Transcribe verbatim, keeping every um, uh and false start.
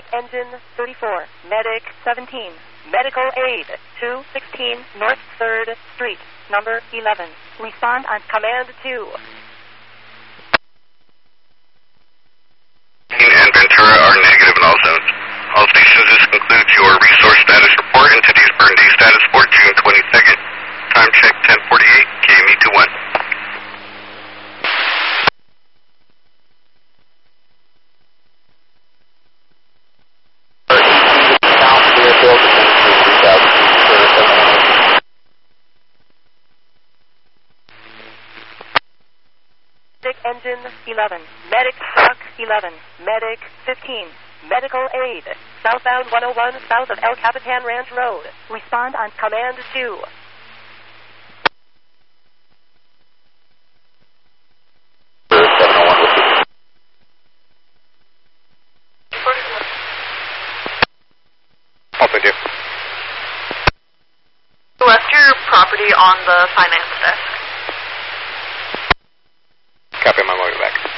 Medic Engine thirty-four, Medic seventeen, Medical Aid two sixteen North third Street, number eleven. Respond on Command two. And Ventura are negative in all zones. All stations, this concludes your resource status report and today's burn day status for June twenty-second. Time check ten forty-eight, K M E two one. Medic Engine eleven, Medic Truck eleven, Medic fifteen, Medical Aid, southbound one oh one south of El Capitan Ranch Road. Respond on Command two. Left your property on the finance desk. Copy, my lawyer back.